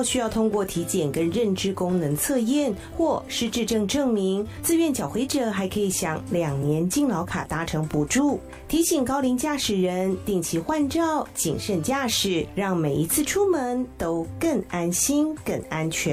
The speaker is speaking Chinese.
需要通过体检跟认知功能测验或失智症证明，自愿缴回者还可以享2年敬老卡搭乘补助。提醒高龄驾驶人定期换照，谨慎驾驶，让每一次出门都更安心、更安全。